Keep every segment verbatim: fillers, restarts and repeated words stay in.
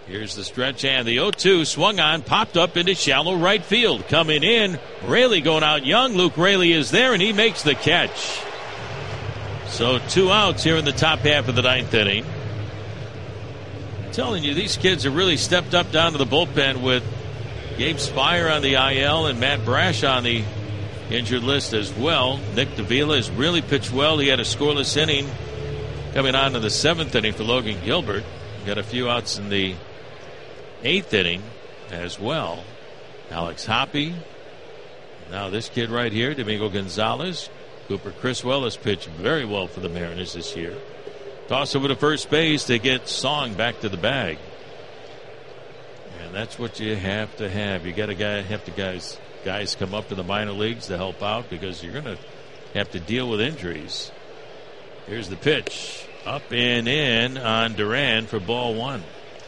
Here's the stretch, and the oh two swung on, popped up into shallow right field. Coming in, Raley going out young. Luke Raley is there, and he makes the catch. So two outs here in the top half of the ninth inning. I'm telling you, these kids have really stepped up down to the bullpen with Gabe Spire on the I L and Matt Brash on the injured list as well. Nick Davila has really pitched well. He had a scoreless inning coming on to the seventh inning for Logan Gilbert. Got a few outs in the eighth inning as well. Alex Hoppe. Now this kid right here, Domingo Gonzalez. Cooper Criswell has pitched very well for the Mariners this year. Toss over to first base to get Song back to the bag. And that's what you have to have. You got to guy, have to guys guys come up to the minor leagues to help out, because you're going to have to deal with injuries. Here's the pitch. Up and in on Duran for ball one.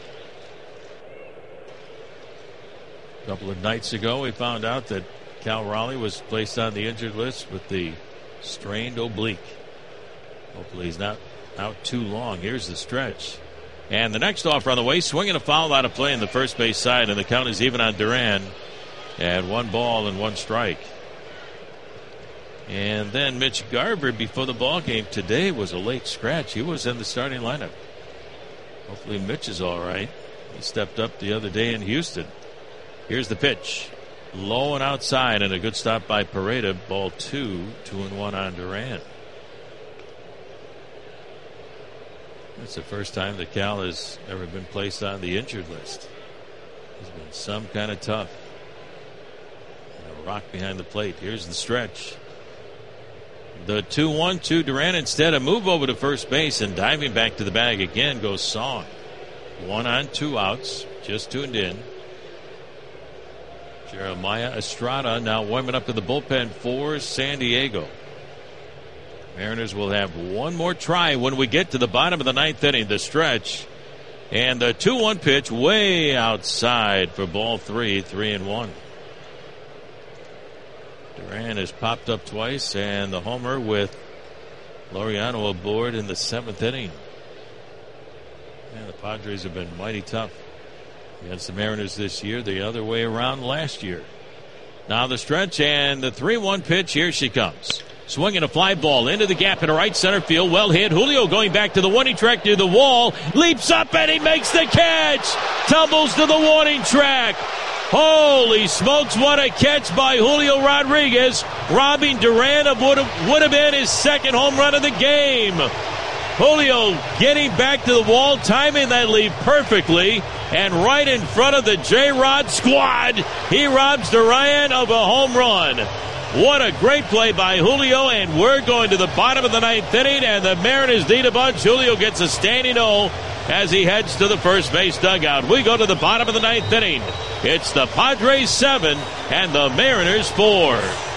A couple of nights ago, we found out that Cal Raleigh was placed on the injured list with the strained oblique. Hopefully he's not out too long. Here's the stretch. And the next offer on the way, swinging a foul out of play in the first base side, and the count is even on Duran at one ball and one strike. And then Mitch Garver, before the ball game today, was a late scratch. He was in the starting lineup. Hopefully Mitch is all right. He stepped up the other day in Houston. Here's the pitch. Low and outside, and a good stop by Pareda. Ball two, two and one on Duran. That's the first time that Cal has ever been placed on the injured list. He's been some kind of tough. And a rock behind the plate. Here's the stretch. The two one to Duran. Instead, a move over to first base, and diving back to the bag again goes Song. One on, two outs. Just tuned in. Jeremiah Estrada now warming up to the bullpen for San Diego. Mariners will have one more try when we get to the bottom of the ninth inning. The stretch. And the two one pitch way outside for ball three, three and one. Duran has popped up twice, and the homer with Laureano aboard in the seventh inning. And the Padres have been mighty tough against the Mariners this year, the other way around last year. Now the stretch, and the three one pitch. Here she comes. Swinging a fly ball into the gap in right center field. Well hit. Julio going back to the warning track near the wall. Leaps up, and he makes the catch. Tumbles to the warning track. Holy smokes, what a catch by Julio Rodriguez, robbing Duran of what would have been his second home run of the game. Julio getting back to the wall, timing that leap perfectly, and right in front of the J-Rod squad, he robs Duran of a home run. What a great play by Julio, and we're going to the bottom of the ninth inning, and the Mariners need a bunch. Julio gets a standing O as he heads to the first base dugout. We go to the bottom of the ninth inning. It's the Padres seven and the Mariners four.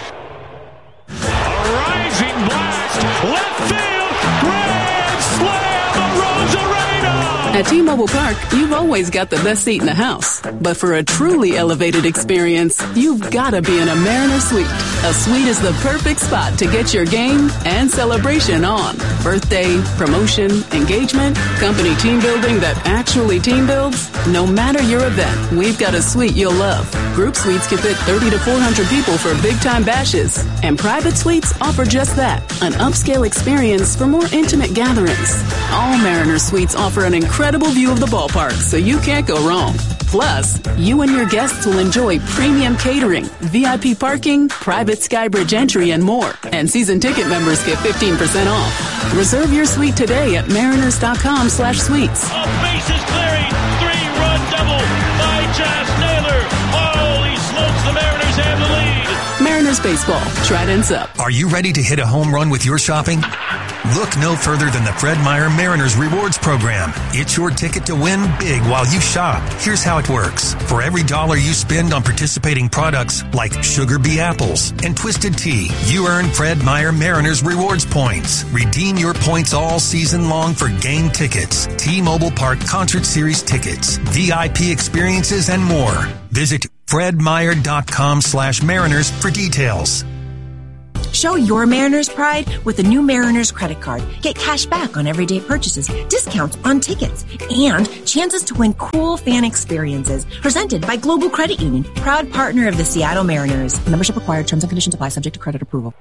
A rising blast, left field, grand slam, Arozarena! At T-Mobile Park, you've always got the best seat in the house. But for a truly elevated experience, you've got to be in a Mariner Suite. A suite is the perfect spot to get your game and celebration on. Birthday, promotion, engagement, company team building that actually team builds. No matter your event, we've got a suite you'll love. Group suites can fit thirty to four hundred people for big-time bashes. And private suites offer just that, an upscale experience for more intimate gatherings. All Mariner Suites offer an incredible view of the ballpark, so you can't go wrong. Plus, you and your guests will enjoy premium catering, V I P parking, private Skybridge entry, and more. And season ticket members get fifteen percent off. Reserve your suite today at mariners.com slash suites. Oh, bases clearing. Three-run double by Josh Naylor. Holy smokes, the Mariners have the lead. Mariners Baseball. Trident's up. Are you ready to hit a home run with your shopping? Look no further than the Fred Meyer Mariners Rewards Program. It's your ticket to win big while you shop. Here's how it works. For every dollar you spend on participating products like Sugar Bee Apples and Twisted Tea, you earn Fred Meyer Mariners Rewards points. Redeem your points all season long for game tickets, T-Mobile Park Concert Series tickets, V I P experiences, and more. Visit fredmeyer.com slash mariners for details. Show your Mariners pride with the new Mariners credit card. Get cash back on everyday purchases, discounts on tickets, and chances to win cool fan experiences. Presented by Global Credit Union, proud partner of the Seattle Mariners. Membership required. Terms and conditions apply, subject to credit approval.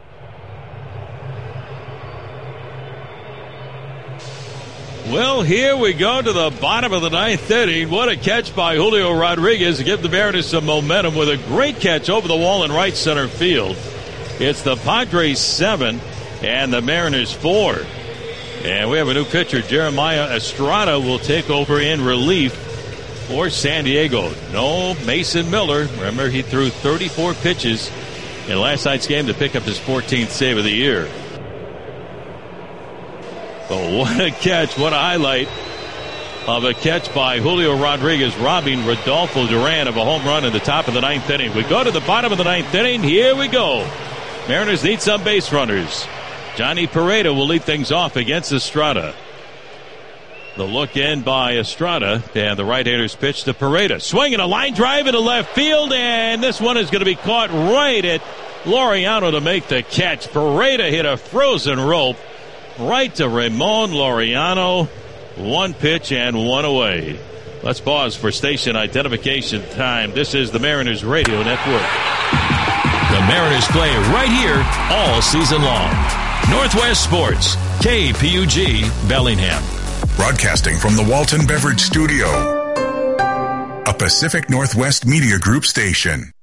Well, here we go to the bottom of the ninth inning. What a catch by Julio Rodriguez to give the Mariners some momentum with a great catch over the wall in right center field. It's the Padres seven and the Mariners four. And we have a new pitcher. Jeremiah Estrada will take over in relief for San Diego. No Mason Miller. Remember, he threw thirty-four pitches in last night's game to pick up his fourteenth save of the year. But what a catch, what a highlight of a catch by Julio Rodriguez, robbing Rodolfo Duran of a home run in the top of the ninth inning. We go to the bottom of the ninth inning. Here we go. Mariners need some base runners. Johnny Pereda will lead things off against Estrada. The look in by Estrada, and the right-hander's pitch to Pereda. Swinging a line drive into left field, and this one is going to be caught right at Laureano to make the catch. Pereda hit a frozen rope right to Ramon Laureano. One pitch and one away. Let's pause for station identification time. This is the Mariners Radio Network. The Mariners play right here all season long. Northwest Sports, K P U G, Bellingham. Broadcasting from the Walton Beverage Studio, a Pacific Northwest Media Group station.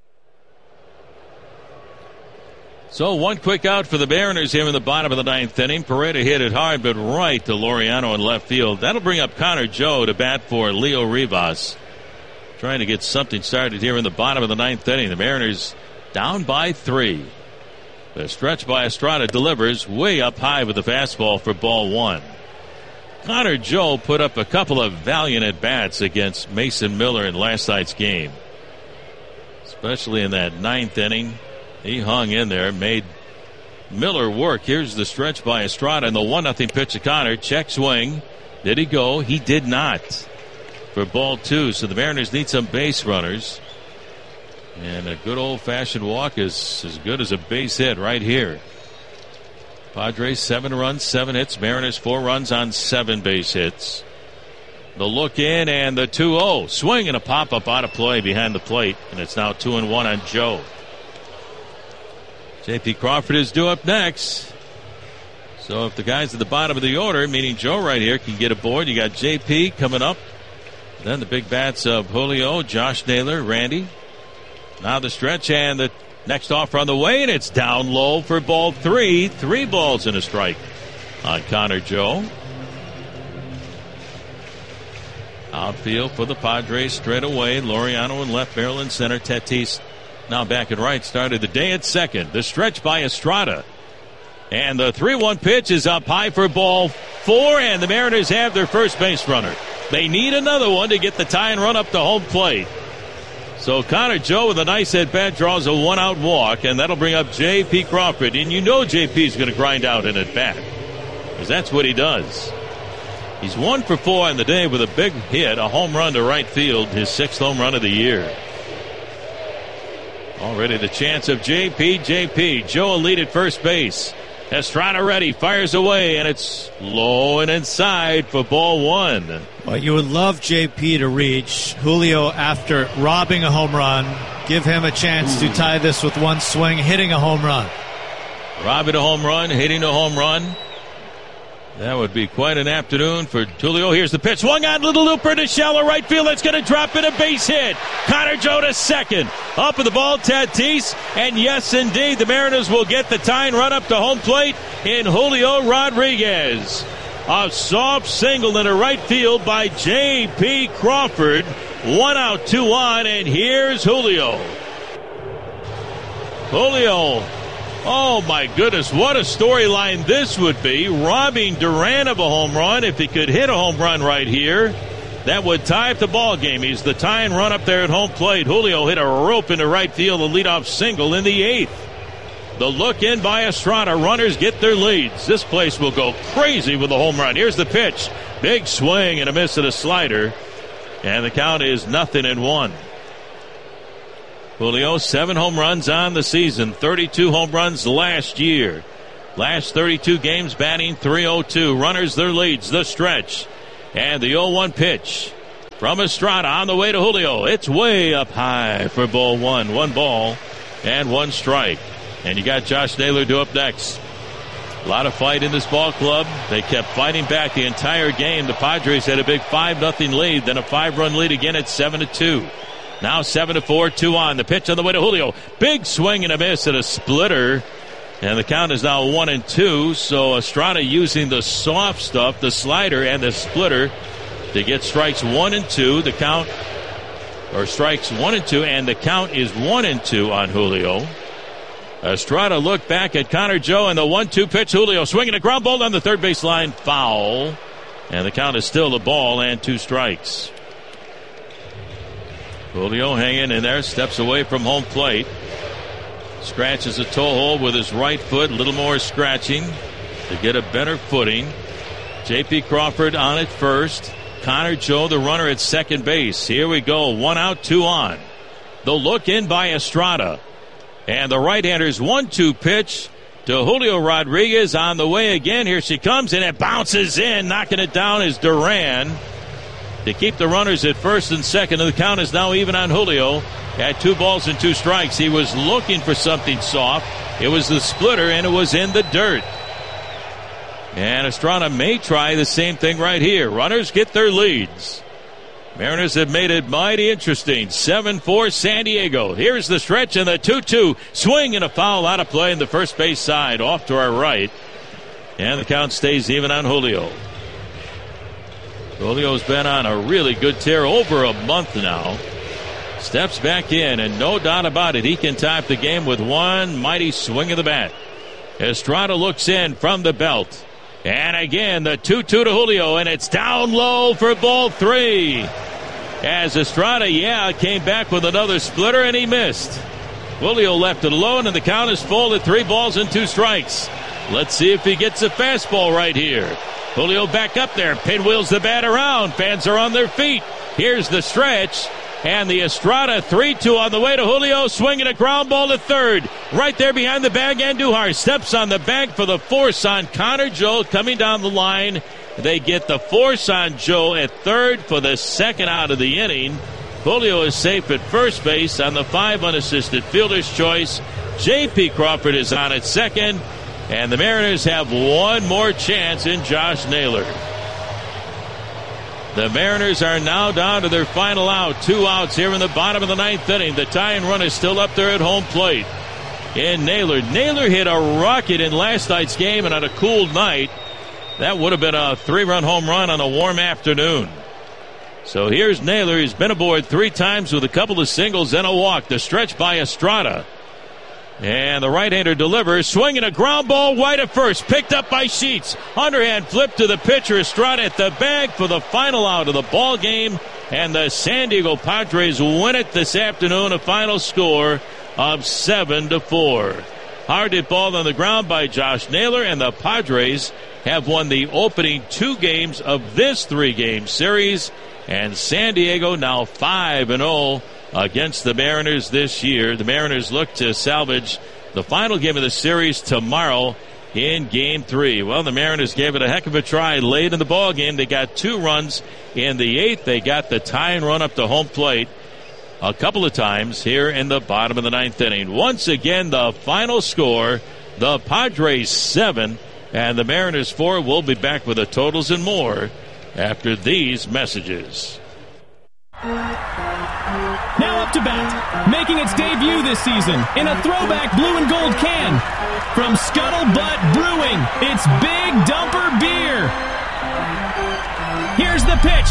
So one quick out for the Mariners here in the bottom of the ninth inning. Pereda hit it hard, but right to Laureano in left field. That'll bring up Connor Joe to bat for Leo Rivas. Trying to get something started here in the bottom of the ninth inning. The Mariners down by three. The stretch by Estrada delivers way up high with the fastball for ball one. Connor Joe put up a couple of valiant at-bats against Mason Miller in last night's game. Especially in that ninth inning. He hung in there, made Miller work. Here's the stretch by Estrada and the one nothing pitch to Connor. Check swing. Did he go? He did not. For ball two. So the Mariners need some base runners. And a good old-fashioned walk is as good as a base hit right here. Padres seven runs, seven hits. Mariners four runs on seven base hits. The look in and the two oh. Swing and a pop-up out of play behind the plate. And it's now two and one on Joe. J P Crawford is due up next. So if the guys at the bottom of the order, meaning Joe right here, can get aboard, you got J P coming up. Then the big bats of Julio, Josh Naylor, Randy. Now the stretch and the next offer on the way, and it's down low for ball three. Three balls and a strike on Connor Joe. Outfield for the Padres straight away. Laureano in left, Maryland center. Tatis now back and right. Started the day at second. The stretch by Estrada. And the three one pitch is up high for ball four, and the Mariners have their first base runner. They need another one to get the tie and run up to home plate. So Connor Joe with a nice at-bat draws a one-out walk, and that'll bring up J P Crawford. And you know J P's going to grind out an at-bat, because that's what he does. He's one for four in the day with a big hit, a home run to right field, his sixth home run of the year. Already the chance of J P. J P. Joe will lead at first base. Estrada ready, fires away, and it's low and inside for ball one. Well, you would love J P to reach Julio after robbing a home run. Give him a chance Ooh. to tie this with one swing, hitting a home run. Robbing a home run, hitting a home run. That would be quite an afternoon for Julio. Here's the pitch. Swung on, little looper to shallow right field. That's going to drop in a base hit. Connor Joe to second. Up with the ball, Tatis. And yes, indeed, the Mariners will get the tie and run up to home plate in Julio Rodriguez. A soft single into right field by J P. Crawford. One out, two on, and here's Julio. Julio. Oh, my goodness, what a storyline this would be. Robbing Duran of a home run. If he could hit a home run right here, that would tie up the ball game. He's the tie and run up there at home plate. Julio hit a rope into right field, a leadoff single in the eighth. The look in by Estrada. Runners get their leads. This place will go crazy with a home run. Here's the pitch. Big swing and a miss at a slider. And the count is nothing and one. Julio, seven home runs on the season, thirty-two home runs last year. Last thirty-two games batting three oh two. Runners their leads, the stretch. And the oh one pitch from Estrada on the way to Julio. It's way up high for ball one. One ball and one strike. And you got Josh Naylor due up next. A lot of fight in this ball club. They kept fighting back the entire game. The Padres had a big five nothing lead, then a five-run lead again at seven to two. Now seven to four, two on. The pitch on the way to Julio. Big swing and a miss at a splitter. And the count is now one and two. So Estrada using the soft stuff, the slider and the splitter, to get strikes one and two. The count, or strikes one and two, and the count is one and two on Julio. Estrada looked back at Connor Joe, and the one two pitch. Julio swinging a ground ball on the third base line, foul. And the count is still a ball and two strikes. Julio hanging in there, steps away from home plate. Scratches a toe hold with his right foot, a little more scratching to get a better footing. J P Crawford on at first. Connor Joe, the runner, at second base. Here we go, one out, two on. The look in by Estrada. And the right-hander's one two pitch to Julio Rodriguez on the way again. Here she comes, and it bounces in. Knocking it down is Duran to keep the runners at first and second. And the count is now even on Julio at two balls and two strikes. He was looking for something soft. It was the splitter, and it was in the dirt. And Estrada may try the same thing right here. Runners get their leads. Mariners have made it mighty interesting. seven four San Diego. Here's the stretch and the two two. Swing and a foul out of play in the first base side off to our right. And the count stays even on Julio. Julio's been on a really good tear over a month now. Steps back in, and no doubt about it, he can top the game with one mighty swing of the bat. Estrada looks in from the belt. And again, the two two to Julio, and it's down low for ball three. As Estrada, yeah, came back with another splitter, and he missed. Julio left it alone, and the count is full at three balls and two strikes. Let's see if he gets a fastball right here. Julio back up there, pinwheels the bat around. Fans are on their feet. Here's the stretch. And the Estrada three two on the way to Julio, swinging a ground ball to third. Right there behind the bag, Andujar steps on the bag for the force on Connor Joe coming down the line. They get the force on Joe at third for the second out of the inning. Julio is safe at first base on the five unassisted fielder's choice. J P Crawford is on at second. And the Mariners have one more chance in Josh Naylor. The Mariners are now down to their final out. Two outs here in the bottom of the ninth inning. The tying run is still up there at home plate. In Naylor. Naylor hit a rocket in last night's game, and on a cool night, that would have been a three-run home run on a warm afternoon. So here's Naylor. He's been aboard three times with a couple of singles and a walk. The stretch by Estrada. And the right-hander delivers, swinging a ground ball wide at first, picked up by Sheets. Underhand flip to the pitcher, Estrada at the bag for the final out of the ball game. And the San Diego Padres win it this afternoon, a final score of seven to four. Hard hit ball on the ground by Josh Naylor, and the Padres have won the opening two games of this three-game series. And San Diego now five and oh. Against the Mariners this year. The Mariners look to salvage the final game of the series tomorrow in game three. Well, the Mariners gave it a heck of a try late in the ball game. They got two runs in the eighth. They got the tying run up to home plate a couple of times here in the bottom of the ninth inning. Once again, the final score, the Padres seven and the Mariners four. We'll be back with the totals and more after these messages. Now up to bat, making its debut this season in a throwback blue and gold can. From Scuttlebutt Brewing, it's Big Dumper Beer. Here's the pitch.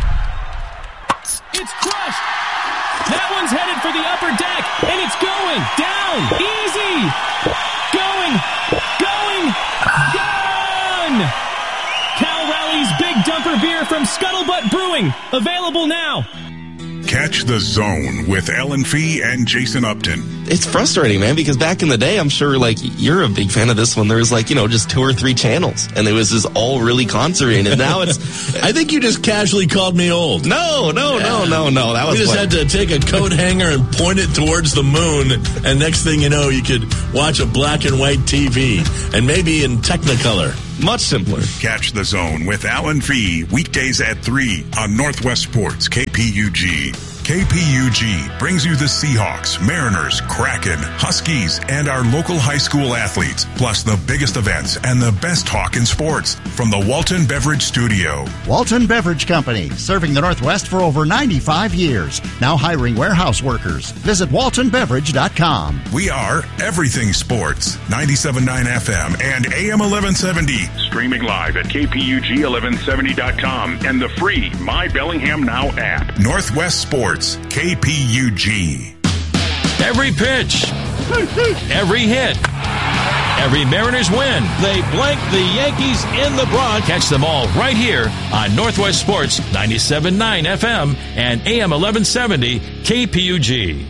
It's crushed. That one's headed for the upper deck, and it's going down. Easy. Going, going, gone. Cal Raleig's Big Dumper Beer from Scuttlebutt Brewing, available now. Catch the Zone with Ellen Fee and Jason Upton. It's frustrating, man, because back in the day, I'm sure, like, you're a big fan of this one. There was, like, you know, just two or three channels, and it was just all really concentrated. And now it's... I think you just casually called me old. No, no, no, no, no. That was We just what... had to take a coat hanger and point it towards the moon, and next thing you know, you could watch a black and white T V, and maybe in Technicolor. Much simpler. Catch the Zone with Alan Fee weekdays at three on Northwest Sports K P U G. K P U G brings you the Seahawks, Mariners, Kraken, Huskies, and our local high school athletes, plus the biggest events and the best talk in sports from the Walton Beverage Studio. Walton Beverage Company, serving the Northwest for over ninety-five years. Now hiring warehouse workers. Visit walton beverage dot com. We are Everything Sports, ninety-seven point nine F M and A M eleven seventy. Streaming live at K P U G eleven seventy dot com and the free My Bellingham Now app. Northwest Sports. K P U G. Every pitch, every hit, every Mariners win. They blank the Yankees in the Bronx. Catch them all right here on Northwest Sports ninety-seven point nine F M and A M eleven seventy K P U G.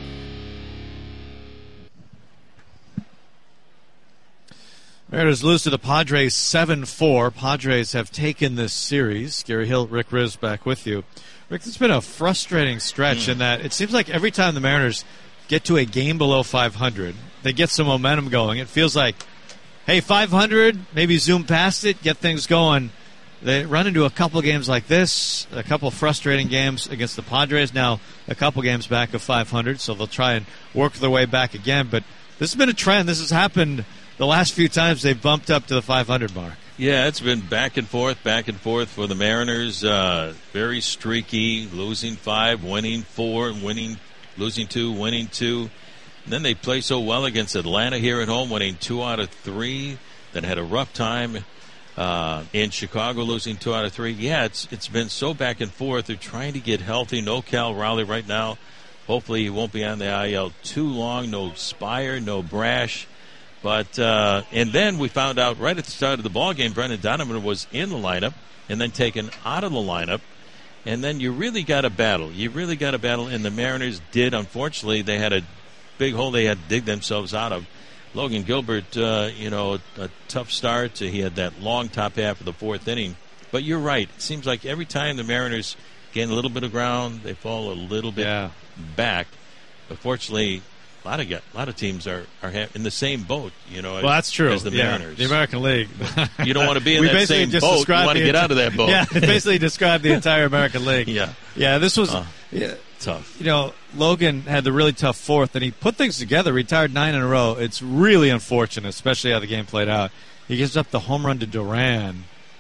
Mariners lose to the Padres seven four. Padres have taken this series. Gary Hill, Rick Riz back with you. Rick, it's been a frustrating stretch mm. in that it seems like every time the Mariners get to a game below five hundred, they get some momentum going. It feels like, hey, five hundred, maybe zoom past it, get things going. They run into a couple games like this, a couple frustrating games against the Padres, now a couple games back of five hundred, so they'll try and work their way back again. But this has been a trend. This has happened the last few times they've bumped up to the five hundred mark. Yeah, it's been back and forth, back and forth for the Mariners. Uh, very streaky, losing five, winning four, winning, losing two, winning two. And then they play so well against Atlanta here at home, winning two out of three. Then had a rough time uh, in Chicago, losing two out of three. Yeah, it's it's been so back and forth. They're trying to get healthy. No Cal Raleigh right now. Hopefully he won't be on the I L too long. No Spire, no Brash. But uh, and then we found out right at the start of the ball game, Brendan Donovan was in the lineup and then taken out of the lineup. And then you really got a battle. You really got a battle, and the Mariners did. Unfortunately, they had a big hole they had to dig themselves out of. Logan Gilbert, uh, you know, a tough start. He had that long top half of the fourth inning. But you're right. It seems like every time the Mariners gain a little bit of ground, they fall a little bit yeah. back. But fortunately, a lot of a lot of teams are, are in the same boat, you know. Well, that's true. As the yeah, Mariners, the American League. You don't want to be in that same boat. You want to get out of that boat. Yeah, it basically described the entire American League. Yeah, yeah. This was uh, yeah, tough. You know, Logan had the really tough fourth, and he put things together. Retired nine in a row. It's really unfortunate, especially how the game played out. He gives up the home run to Duran,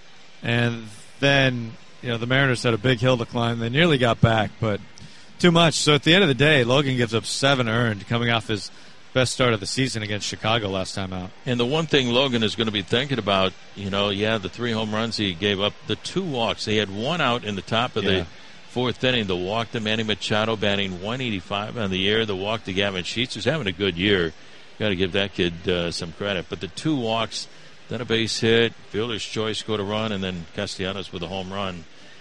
and then you know the Mariners had a big hill to climb. They nearly got back, but. Too much. So at the end of the day, Logan gives up seven earned, coming off his best start of the season against Chicago last time out. And the one thing Logan is going to be thinking about, you know, yeah, the three home runs he gave up, the two walks. He had one out in the top of yeah. the fourth inning. The walk to Manny Machado, batting one eighty-five on the year. The walk to Gavin Sheets, who's having a good year. Got to give that kid uh, some credit. But the two walks, then a base hit, fielder's choice, scored a run, and then Castellanos with a home run.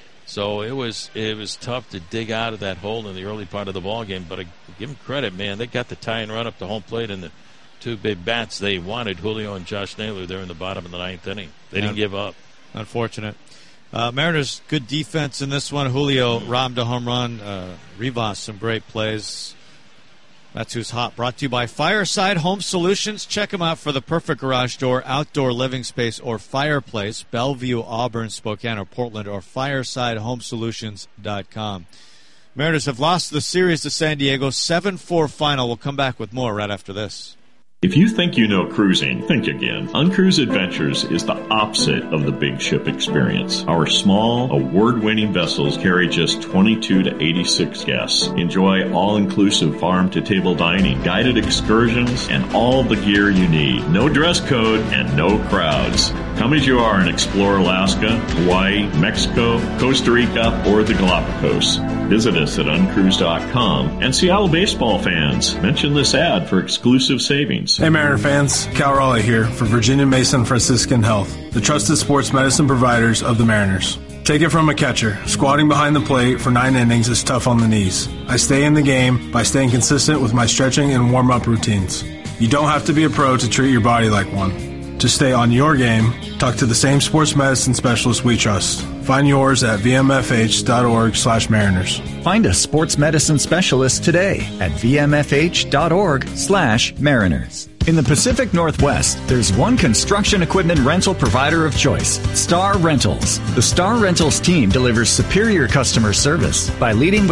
So it was it was tough to dig out of that hole in the early part of the ball game, but I give them credit, man. They got the tie and run up the home plate, and the two big bats they wanted, Julio and Josh Naylor, there in the bottom of the ninth inning. They didn't give up. Unfortunate. Uh, Mariners, good defense in this one. Julio robbed a home run. Uh, Rivas, some great plays. That's Who's Hot, brought to you by Fireside Home Solutions. Check them out for the perfect garage door, outdoor living space, or fireplace. Bellevue, Auburn, Spokane, or Portland, or fireside home solutions dot com. Mariners have lost the series to San Diego, seven four final. We'll come back with more right after this. If you think you know cruising, think again. Uncruise Adventures is the opposite of the big ship experience. Our small, award-winning vessels carry just twenty-two to eighty-six guests. Enjoy all-inclusive farm-to-table dining, guided excursions, and all the gear you need. No dress code and no crowds. Come as you are and explore Alaska, Hawaii, Mexico, Costa Rica, or the Galapagos. Visit us at uncruise dot com. And Seattle baseball fans, mention this ad for exclusive savings. Hey Mariner fans, Cal Raleigh here for Virginia Mason Franciscan Health, the trusted sports medicine providers of the Mariners. Take it from a catcher. Squatting behind the plate for nine innings is tough on the knees. I stay in the game by staying consistent with my stretching and warm-up routines. You don't have to be a pro to treat your body like one. To stay on your game, talk to the same sports medicine specialist we trust. Find yours at v m f h dot org slash mariners. Find a sports medicine specialist today at v m f h dot org slash mariners. In the Pacific Northwest, there's one construction equipment rental provider of choice, Star Rentals. The Star Rentals team delivers superior customer service by leading with